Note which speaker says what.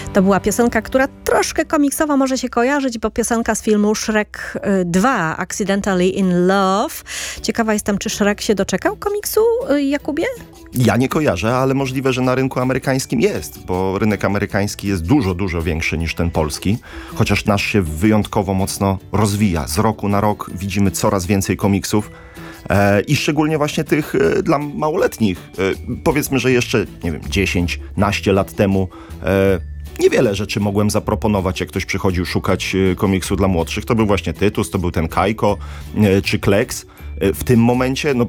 Speaker 1: To była piosenka, która troszkę komiksowo może się kojarzyć, bo piosenka z filmu Shrek 2, Accidentally in Love. Ciekawa jestem, czy Shrek się doczekał komiksu, Jakubie?
Speaker 2: Ja nie kojarzę, ale możliwe, że na rynku amerykańskim jest, bo rynek amerykański jest dużo, dużo większy niż ten polski, chociaż nasz się wyjątkowo mocno rozwija. Z roku na rok widzimy coraz więcej komiksów i szczególnie właśnie tych dla małoletnich. Powiedzmy, że jeszcze, nie wiem, 10-15 lat temu niewiele rzeczy mogłem zaproponować, jak ktoś przychodził szukać komiksu dla młodszych. To był właśnie Tytus, to był ten Kajko czy Kleks. W tym momencie, no